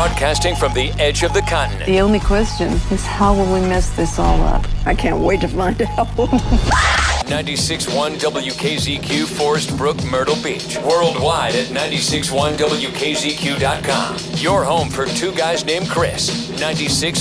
Broadcasting from the edge of the continent. The only question is, how will we mess this all up? I can't wait to find out. 96.1 WKZQ, Forest Brook, Myrtle Beach. Worldwide at 96.1WKZQ.com. Your home for two guys named Chris. 96.